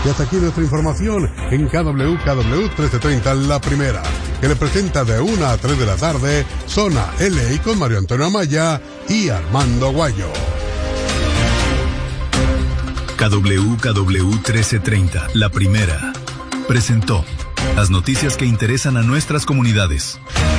Y hasta aquí nuestra información en KW 1330 La Primera, que le presenta de 1 a 3 de la tarde Zona LA con Mario Antonio Amaya y Armando Guayo. KW 1330 La Primera presentó las noticias que interesan a nuestras comunidades.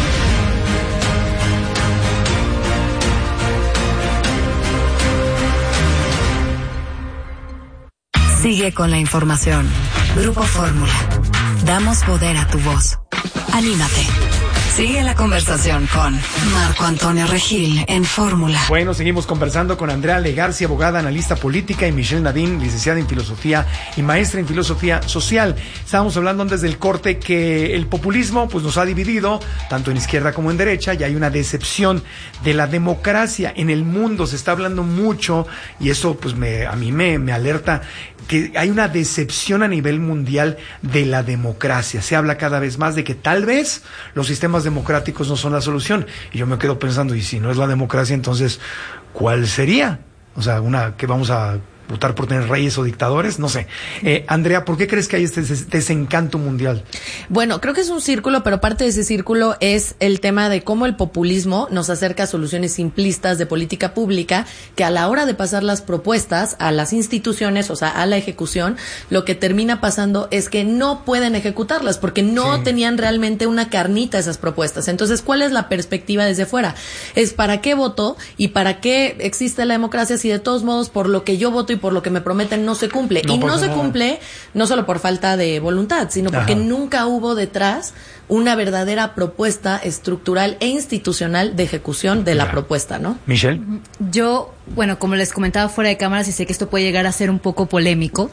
Sigue con la información. Grupo Fórmula. Damos poder a tu voz. Anímate. Sigue la conversación con Marco Antonio Regil en Fórmula. Bueno, seguimos conversando con Andrea Legarci, abogada, analista política, y Michelle Nadine, licenciada en filosofía y maestra en filosofía social. Estábamos hablando antes del corte que el populismo pues nos ha dividido, tanto en izquierda como en derecha, y hay una decepción de la democracia en el mundo. Se está hablando mucho, y eso pues a mí me alerta, que hay una decepción a nivel mundial de la democracia. Se habla cada vez más de que tal vez los sistemas democráticos no son la solución. Y yo me quedo pensando, y si no es la democracia, entonces, ¿cuál sería? O sea, que vamos a votar por tener reyes o dictadores, no sé. Andrea, ¿por qué crees que hay este desencanto mundial? Bueno, creo que es un círculo, pero parte de ese círculo es el tema de cómo el populismo nos acerca a soluciones simplistas de política pública, que a la hora de pasar las propuestas a las instituciones, o sea, a la ejecución, lo que termina pasando es que no pueden ejecutarlas, porque no tenían realmente una carnita esas propuestas. Entonces, ¿cuál es la perspectiva desde fuera? Es ¿para qué voto y para qué existe la democracia si de todos modos por lo que yo voto y por lo que me prometen no se cumple? Y no se cumple no solo por falta de voluntad, sino porque nunca hubo detrás una verdadera propuesta estructural e institucional de ejecución de la propuesta, ¿no? Michelle. Yo, bueno, como les comentaba fuera de cámaras, y sé que esto puede llegar a ser un poco polémico,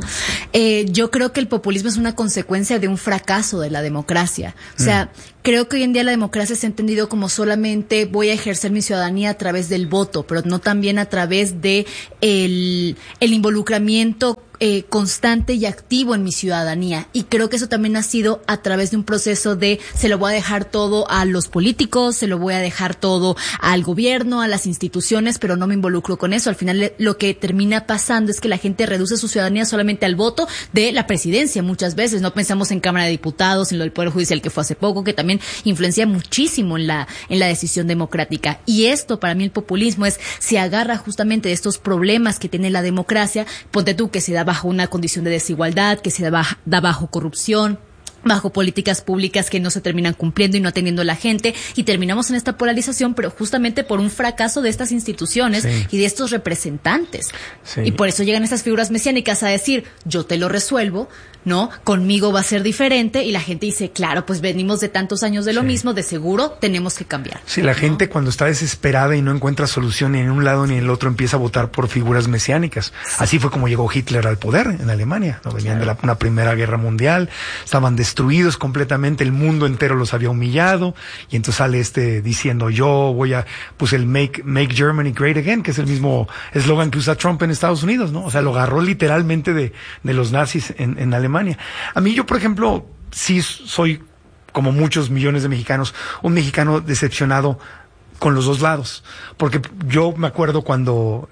yo creo que el populismo es una consecuencia de un fracaso de la democracia. O sea, creo que hoy en día la democracia se ha entendido como solamente voy a ejercer mi ciudadanía a través del voto, pero no también a través de el involucramiento constante y activo en mi ciudadanía. Y creo que eso también ha sido a través de un proceso de se lo voy a dejar todo a los políticos, se lo voy a dejar todo al gobierno, a las instituciones, pero no me involucro con eso. Al final lo que termina pasando es que la gente reduce su ciudadanía solamente al voto de la presidencia muchas veces. No pensamos en Cámara de Diputados, en lo del Poder Judicial que fue hace poco, que también influencia muchísimo en la decisión democrática. Y esto, para mí, el populismo se agarra justamente de estos problemas que tiene la democracia. Ponte tú que se da bajo una condición de desigualdad, que se da bajo corrupción, bajo políticas públicas que no se terminan cumpliendo y no atendiendo a la gente, y terminamos en esta polarización, pero justamente por un fracaso de estas instituciones y de estos representantes. Y por eso llegan estas figuras mesiánicas a decir, yo te lo resuelvo, ¿no? Conmigo va a ser diferente, y la gente dice, claro, pues venimos de tantos años de lo mismo, de seguro tenemos que cambiar. Sí, la gente cuando está desesperada y no encuentra solución ni en un lado ni en el otro empieza a votar por figuras mesiánicas. Así fue como llegó Hitler al poder en Alemania, ¿no? Venían de una Primera Guerra Mundial, estaban destruidos completamente, el mundo entero los había humillado, y entonces sale diciendo yo voy a, pues el make Germany Great Again, que es el mismo eslogan que usa Trump en Estados Unidos, ¿no? O sea, lo agarró literalmente de los nazis en Alemania. A mí, yo, por ejemplo, sí soy, como muchos millones de mexicanos, un mexicano decepcionado con los dos lados, porque yo me acuerdo cuando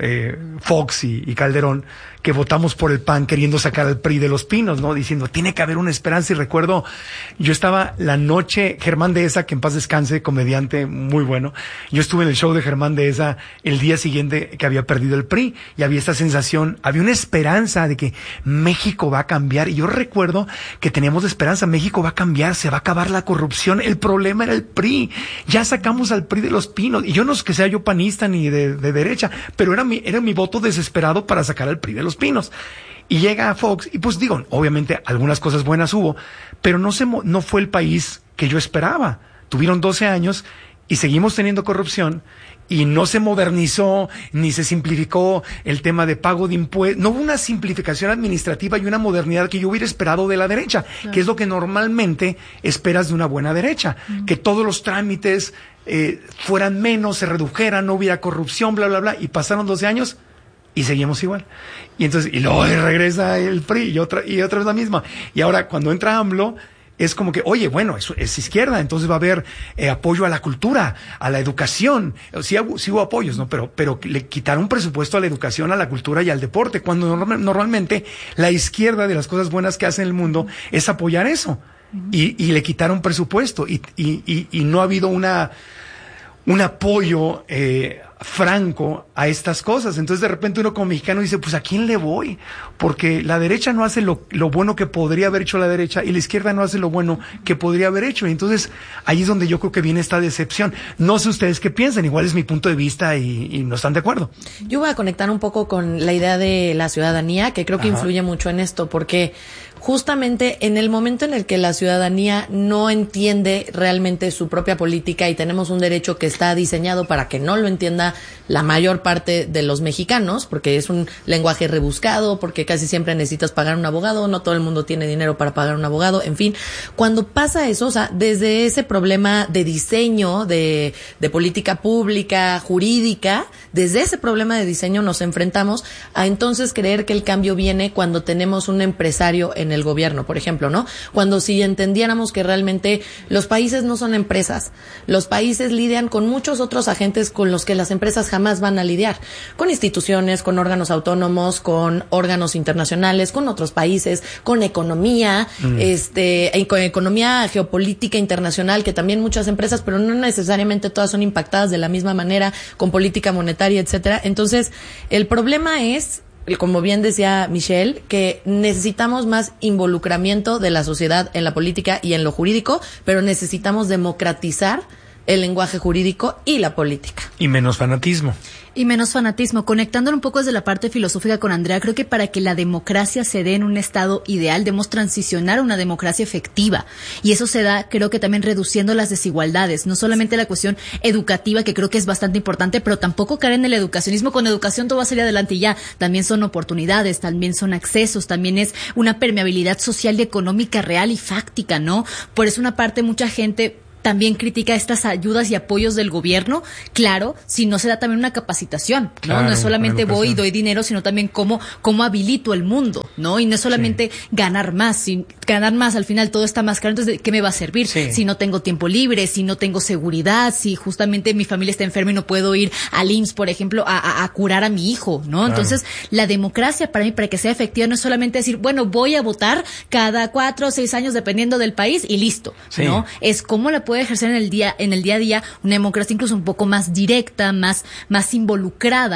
Fox y Calderón, que votamos por el PAN queriendo sacar al PRI de los pinos, ¿no? Diciendo, tiene que haber una esperanza. Y recuerdo, yo estaba la noche, Germán Dehesa, que en paz descanse, comediante muy bueno, yo estuve en el show de Germán Dehesa el día siguiente que había perdido el PRI, y había esta sensación, había una esperanza de que México va a cambiar, y yo recuerdo que teníamos esperanza, México va a cambiar, se va a acabar la corrupción, el problema era el PRI, ya sacamos al PRI de los pinos, y yo no es que sea yo panista ni de derecha, pero era mi voto desesperado para sacar al PRI de los pinos. Y llega Fox, y pues digo, obviamente algunas cosas buenas hubo, pero no fue el país que yo esperaba. Tuvieron 12 años y seguimos teniendo corrupción, y no se modernizó ni se simplificó el tema de pago de impuestos. No hubo una simplificación administrativa y una modernidad que yo hubiera esperado de la derecha, que es lo que normalmente esperas de una buena derecha, que todos los trámites fueran menos, se redujeran, no hubiera corrupción, bla, bla, bla, y pasaron 12 años y seguimos igual. Y entonces, y luego regresa el PRI y otra vez la misma. Y ahora, cuando entra AMLO, es como que, oye, bueno, eso es izquierda, entonces va a haber apoyo a la cultura, a la educación. Sí hubo apoyos, ¿no? Pero le quitaron presupuesto a la educación, a la cultura y al deporte, cuando normalmente la izquierda de las cosas buenas que hace en el mundo es apoyar eso. Y le quitaron presupuesto y no ha habido un apoyo franco a estas cosas. Entonces de repente uno como mexicano dice, pues ¿a quién le voy? Porque la derecha no hace lo bueno que podría haber hecho la derecha y la izquierda no hace lo bueno que podría haber hecho. Y entonces ahí es donde yo creo que viene esta decepción. No sé ustedes qué piensan, igual es mi punto de vista y no están de acuerdo. Yo voy a conectar un poco con la idea de la ciudadanía, que creo que influye mucho en esto, porque justamente en el momento en el que la ciudadanía no entiende realmente su propia política y tenemos un derecho que está diseñado para que no lo entienda la mayor parte de los mexicanos, porque es un lenguaje rebuscado, porque casi siempre necesitas pagar un abogado, no todo el mundo tiene dinero para pagar un abogado, en fin, cuando pasa eso, o sea, desde ese problema de diseño, de política pública, jurídica, desde ese problema de diseño nos enfrentamos a entonces creer que el cambio viene cuando tenemos un empresario en el gobierno, por ejemplo, ¿no? Cuando si entendiéramos que realmente los países no son empresas, los países lidian con muchos otros agentes con los que las empresas jamás van a lidiar, con instituciones, con órganos autónomos, con órganos internacionales, con otros países, con economía, con economía geopolítica internacional, que también muchas empresas, pero no necesariamente todas son impactadas de la misma manera, con política monetaria, etcétera. Entonces, el problema es, como bien decía Michelle, que necesitamos más involucramiento de la sociedad en la política y en lo jurídico, pero necesitamos democratizar el lenguaje jurídico y la política. Y menos fanatismo. Y menos fanatismo. Conectándolo un poco desde la parte filosófica con Andrea, creo que para que la democracia se dé en un estado ideal, debemos transicionar a una democracia efectiva. Y eso se da, creo que también reduciendo las desigualdades. No solamente la cuestión educativa, que creo que es bastante importante, pero tampoco caer en el educacionismo. Con educación todo va a salir adelante y ya. También son oportunidades, también son accesos, también es una permeabilidad social y económica real y fáctica, ¿no? Por eso una parte, mucha gente también critica estas ayudas y apoyos del gobierno, claro, si no se da también una capacitación, ¿no? Claro, no es solamente voy y doy dinero, sino también cómo habilito el mundo, ¿no? Y no es solamente ganar más al final todo está más caro, entonces ¿de qué me va a servir? Si no tengo tiempo libre, si no tengo seguridad, si justamente mi familia está enferma y no puedo ir al IMSS, por ejemplo, a curar a mi hijo, ¿no? Claro. Entonces, la democracia para mí, para que sea efectiva, no es solamente decir, bueno, voy a votar cada 4 o 6 años dependiendo del país y listo, ¿no? Es cómo la puede ejercer en el día a día una democracia incluso un poco más directa, más involucrada